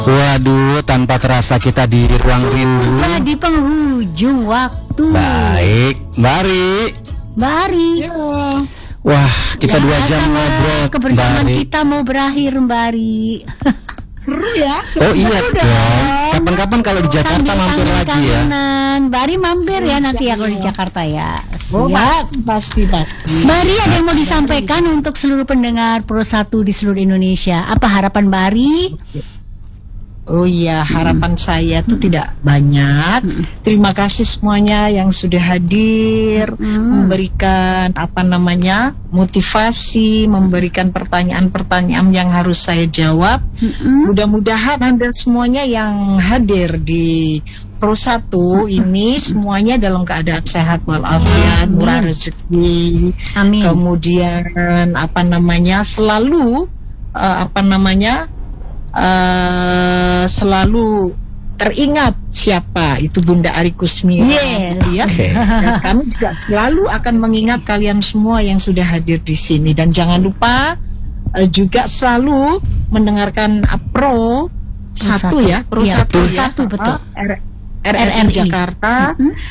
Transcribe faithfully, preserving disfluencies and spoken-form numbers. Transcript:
Waduh, tanpa terasa kita di ruang rindu. Sudah di penghujung waktu. Baik, Bari. Bari. Ya. Wah, kita Ya, dua jam sama ngobrol. kebersamaan Bari. kita mau berakhir, Bari. Seru ya. Seru. Oh iya Seru dong. dong. Kapan-kapan kalau di Jakarta Sambil mampir lagi ya. kangen-kangenan. Bari mampir ya nanti ya kalau di Jakarta ya. Oh, Siap. pasti, pasti, pasti. Bari, ada yang mau disampaikan untuk seluruh pendengar Pro satu di seluruh Indonesia? Apa harapan Bari? Oh iya, harapan saya tuh tidak banyak. Terima kasih semuanya yang sudah hadir, Hmm. memberikan apa namanya motivasi, memberikan pertanyaan-pertanyaan yang harus saya jawab. Mm-mm. Mudah-mudahan Anda semuanya yang hadir di Pro satu ini semuanya dalam keadaan sehat walafiat, murah rezeki. Amin. Kemudian apa namanya selalu eh, apa namanya eh, selalu teringat siapa itu Bunda Ari Kusmira. Yes. Ya. Oke. Dan kami juga selalu akan mengingat kalian semua yang sudah hadir di sini, dan jangan lupa eh, juga selalu mendengarkan uh, Pro satu satu. ya, Pro Iya, satu Pro ya. satu, betul. R- R R R R I. I Jakarta. Mm-hmm.